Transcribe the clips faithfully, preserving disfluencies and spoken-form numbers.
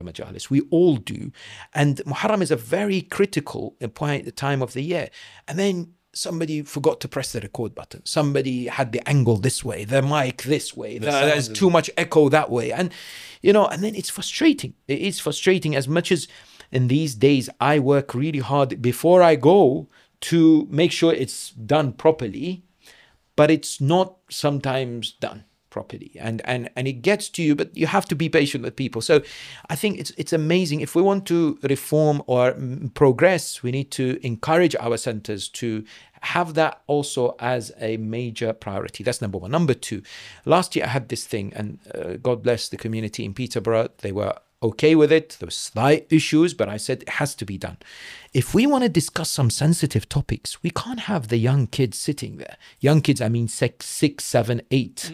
majalis. We all do. And Muharram is a very critical point, time of the year. And then somebody forgot to press the record button. Somebody had the angle this way, the mic this way. The, there's too much echo that way. And, you know, and then it's frustrating. It is frustrating as much as in these days I work really hard before I go to make sure it's done properly, but it's not sometimes done properly, and and and it gets to you, but you have to be patient with people. So I think it's it's amazing. If we want to reform or progress, we need to encourage our centers to have that also as a major priority. That's number one. Number two, last year I had this thing, and uh, God bless the community in Peterborough. They were okay with it. There were slight issues, but I said it has to be done. If we want to discuss some sensitive topics, we can't have the young kids sitting there. Young kids, I mean six, six seven, eight.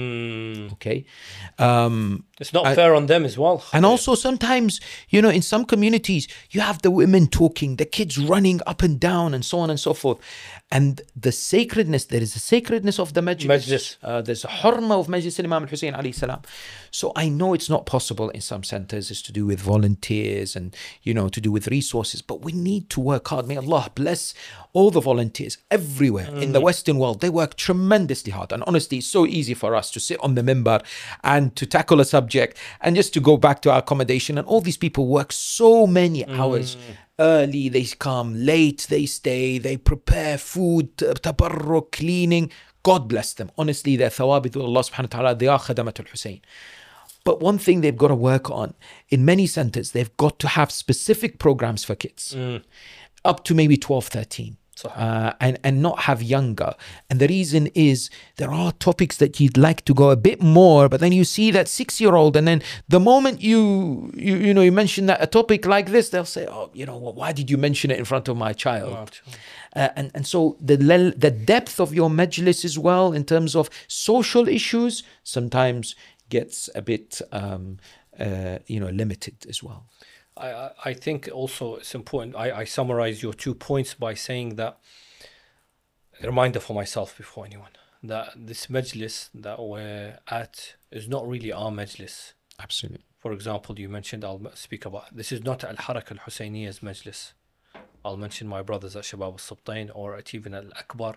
Mm. Okay. Um, it's not I, fair on them as well. And also sometimes, you know, in some communities, you have the women talking, the kids running up and down and so on and so forth. And the sacredness, there is a sacredness of the majlis. Majlis. Uh, there's a hurma of Majlis Imam al-Hussein alayhi salam. So I know it's not possible in some centers. It's to do with volunteers and, you know, to do with resources. But we need to work hard. May Allah bless all the volunteers everywhere mm. in the Western world. They work tremendously hard. And honestly, it's so easy for us to sit on the minbar and to tackle a subject and just to go back to our accommodation. And all these people work so many mm. hours. Early, they come, late, they stay, they prepare food, tabarruk, cleaning. God bless them. Honestly, they're thawabit with Allah subhanahu wa ta'ala. They are khadamat al-Hussein. But one thing they've got to work on, in many centers, they've got to have specific programs for kids, mm. up to maybe twelve, thirteen. Uh, and, and not have younger. And the reason is there are topics that you'd like to go a bit more, but then you see that six-year-old, and then the moment you, you you know, you mention that a topic like this, they'll say, oh, you know, well, why did you mention it in front of my child? Wow. Uh, and, and so the, the depth of your majlis as well, in terms of social issues, sometimes gets a bit, um, uh, you know, limited as well. I, I think also it's important. I, I summarize your two points by saying that, a reminder for myself before anyone, that this majlis that we're at is not really our majlis. Absolutely. For example, you mentioned, I'll speak about, this is not Al-Haraka Al-Husayniyya's majlis. I'll mention my brothers at Shabab Al-Sabtain or at even Al-Akbar,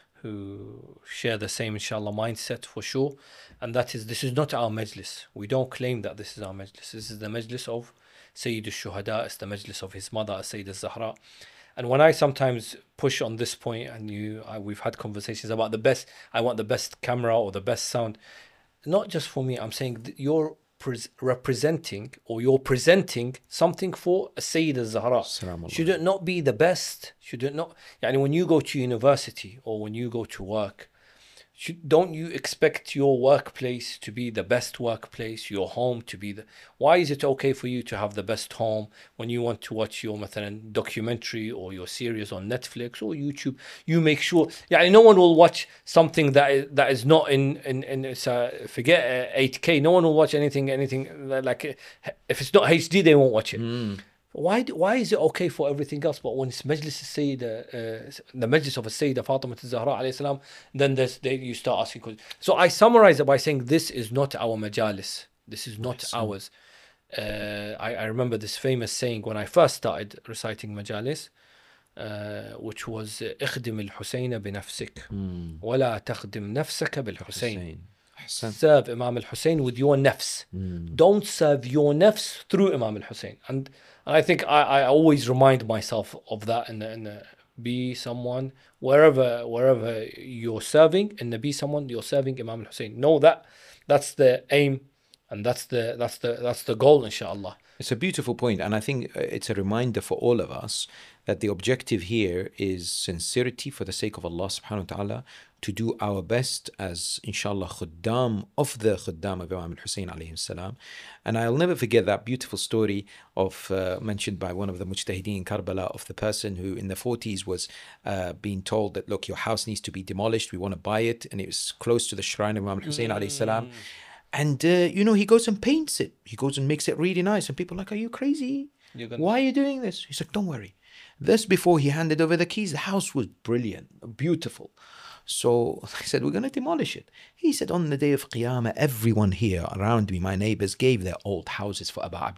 who share the same, inshallah, mindset for sure. And that is, this is not our majlis. We don't claim that this is our majlis. This is the majlis of Sayyid al-Shuhada, is the majlis of his mother, Sayyid al-Zahra. And when I sometimes push on this point, and you, I, we've had conversations about the best, I want the best camera or the best sound, not just for me, I'm saying that you're pre- representing or you're presenting something for Sayyid al-Zahra. Should it not be the best? Should it not? Yani when you go to university or when you go to work, Should, don't you expect your workplace to be the best workplace, your home to be the... Why is it okay for you to have the best home when you want to watch your مثلا, documentary or your series on Netflix or YouTube? You make sure... Yeah, no one will watch something that is, that is not in... in, in it's a, forget uh, eight K. No one will watch anything, anything like... If it's not H D, they won't watch it. Mm. Why why is it okay for everything else, but when it's Majlis al-Sayyida, uh, the Majlis of al-Sayyida Fatima al-Zahra alayhi salam, then there's, they, you start asking questions. So I summarize it by saying this is not our majalis. This is not yes. ours. Uh, I, I remember this famous saying when I first started reciting majalis, uh, which was اخدم الحسين بنفسك ولا تخدم نفسك بالحسين. Serve Imam al-Hussein with your nafs. Mm. Don't serve your nafs through Imam al-Hussein. And I think I, I always remind myself of that in the, in the be someone wherever wherever you're serving, and be someone you're serving Imam al-Hussein. Know that that's the aim, and that's the that's the that's the goal, inshallah. It's a beautiful point, and I think it's a reminder for all of us that the objective here is sincerity for the sake of Allah subhanahu wa ta'ala, to do our best as, inshallah, khuddam of the khuddam of Imam al-Hussein alayhi salam. And I'll never forget that beautiful story of, uh, mentioned by one of the mujtahideen in Karbala, of the person who in the forties was uh, being told that, look, your house needs to be demolished, we want to buy it, and it was close to the shrine of Imam al-Hussein mm. alayhi salam. And, uh, you know, he goes and paints it. He goes and makes it really nice. And people are like, are you crazy? Gonna... Why are you doing this? He's like, don't worry. This before he handed over the keys, the house was brilliant, beautiful. So I said, we're going to demolish it. He said, on the day of Qiyamah, everyone here around me, my neighbors, gave their old houses for Abu